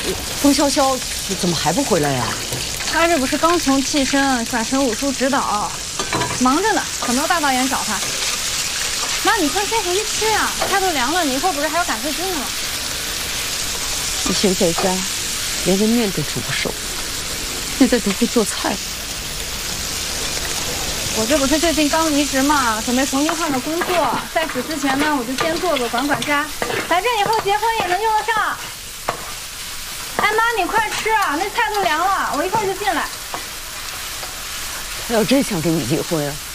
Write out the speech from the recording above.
风潇潇怎么还不回来呀？ 他这不是刚从替身转成武术指导，忙着呢，可没有大导演找他。妈，你快先回去吃呀，菜都凉了，你一会儿不是还要赶飞机呢吗？ 一心在家，连个面都煮不熟，现在都会做菜。 我这不是最近刚离职嘛，准备重新换个工作。在此之前呢，我就先做做管家，反正以后结婚也能用得上。哎妈，你快吃啊，那菜都凉了，我一会儿就进来。 他要真想跟你离婚啊，